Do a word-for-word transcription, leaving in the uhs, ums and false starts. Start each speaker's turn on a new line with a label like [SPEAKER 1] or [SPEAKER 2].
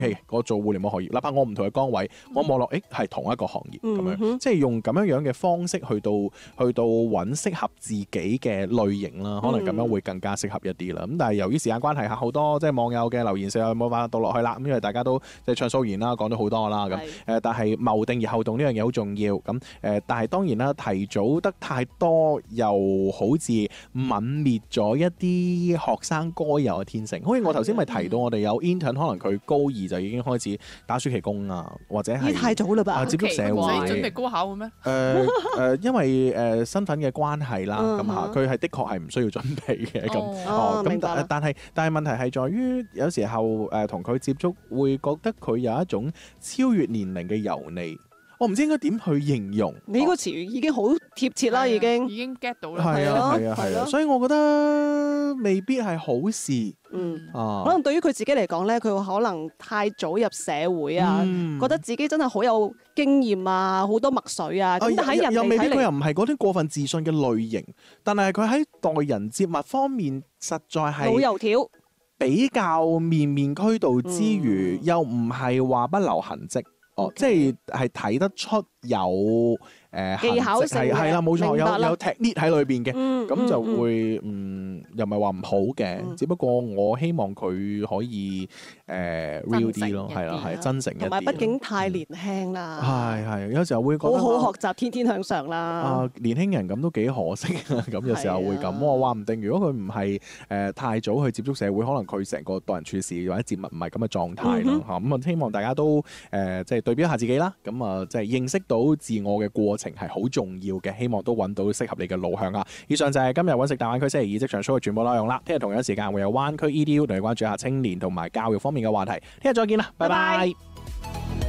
[SPEAKER 1] 係我做互聯網行業，哪怕我唔同嘅崗位，我望落誒係同一個行業咁樣，
[SPEAKER 2] 嗯、
[SPEAKER 1] 即係用咁樣樣嘅方式去到去到揾適合自己嘅類型啦，可能咁樣會更加適合一啲啦。咁、嗯、但係由於時間關係，好多即係網友嘅留言就冇辦法讀落去啦。咁因為大家都即係暢所欲言啦，講咗好多啦咁。誒，但係謀定而後動呢樣嘢好重要。咁誒，但係當然啦，提早得太多又好似泯滅咗一啲學生該有嘅天性。好似我頭先咪提到我哋有 intern，可能佢高二就已經開始打暑期工啊，或者係
[SPEAKER 2] 太早啦吧？
[SPEAKER 1] 接觸社會，
[SPEAKER 3] 唔使準備高考嘅咩？
[SPEAKER 1] 誒誒，因為誒身份嘅關係啦，咁嚇佢係的確係唔需要準備嘅咁。
[SPEAKER 2] 哦，明白。
[SPEAKER 1] 但係但係問題係在於有時候誒同佢接觸，會覺得佢有一種超越年齡嘅油膩。我唔知應該點去形容。
[SPEAKER 2] 你呢個詞語已經好貼切啦，已經
[SPEAKER 3] 已經 get 到啦。
[SPEAKER 1] 係啊係啊係啊，所以我覺得未必係好事。
[SPEAKER 2] 嗯，
[SPEAKER 1] 啊，
[SPEAKER 2] 可能對於佢自己嚟講咧，佢可能太早入社會啊，
[SPEAKER 1] 嗯、
[SPEAKER 2] 覺得自己真係好有經驗啊，好多墨水啊。咁但喺人
[SPEAKER 1] 又未必佢又唔係嗰啲過分自信嘅類型，但係佢喺待人接物方面實在係
[SPEAKER 2] 老油條，
[SPEAKER 1] 比較面面俱到之餘，嗯、又唔係話不留痕跡。哦，okay. 即係係睇得出有誒、呃、
[SPEAKER 2] 技巧性嘅，
[SPEAKER 1] 係啦，冇錯，有有 technique 喺裏邊嘅，咁、嗯、就會嗯，嗯又唔係話唔好嘅，嗯、只不過我希望佢可以誒、呃、real 啲咯，係啦，係真誠一啲。同埋
[SPEAKER 2] 畢竟太年輕啦，
[SPEAKER 1] 係係、嗯，有時候會覺得
[SPEAKER 2] 好好學習，天天向上啦。
[SPEAKER 1] 啊，年輕人咁都幾可惜啊！咁有時候會咁，我話唔定如果佢唔係誒太早去接觸社會，可能佢成個待人處事或者接物唔係咁嘅狀態咯嚇。咁啊、嗯，希望大家都誒、呃、即係對比一下自己啦。咁啊，即係認識到自我嘅過程係好重要嘅，希望都揾到適合你嘅路向啊！以上就係今日揾食大灣區星期二職場 show 嘅全部內容啦。聽日同樣時間會有灣區 E D U 同你關注下青年同埋教育方面嘅話題。聽日再見啦，拜拜。拜拜。